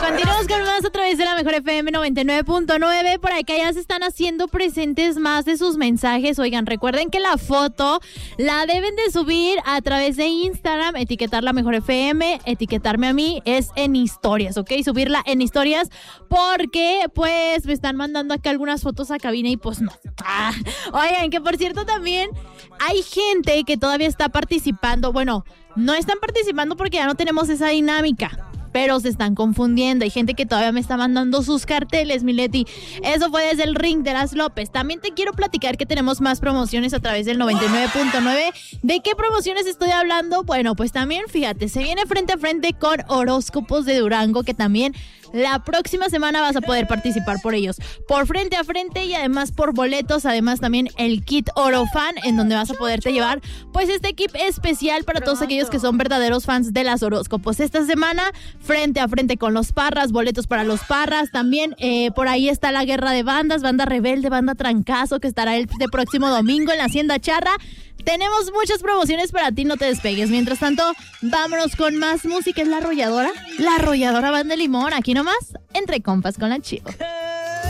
Continuamos con más a través de la Mejor FM 99.9. Por acá ya se están haciendo presentes más de sus mensajes. Oigan, recuerden que la foto la deben de subir a través de Instagram, etiquetar la Mejor FM, etiquetarme a mí, es en historias, ¿ok? Subirla en historias porque pues me están mandando acá algunas fotos a cabina y pues no. Oigan, que por cierto también hay gente que todavía está participando. Bueno, no están participando porque ya no tenemos esa dinámica, pero se están confundiendo. Hay gente que todavía me está mandando sus carteles, mi Leti. Eso fue desde el ring de las López. También te quiero platicar que tenemos más promociones a través del 99.9. ¿De qué promociones estoy hablando? Bueno, pues también, fíjate, se viene frente a frente con Horóscopos de Durango, que también la próxima semana vas a poder participar por ellos. Por frente a frente y además por boletos. Además también el kit Orofan, en donde vas a poderte llevar pues este kit especial para todos aquellos que son verdaderos fans de las horóscopos. Esta semana frente a frente con los Parras, boletos para los Parras. También por ahí está la guerra de bandas, Banda Rebelde, Banda Trancazo, que estará el próximo domingo en la Hacienda Charra. Tenemos muchas promociones para ti, no te despegues. Mientras tanto, vámonos con más música. Es La Arrolladora Banda Limón, aquí nomás, entre compas con la Chivo.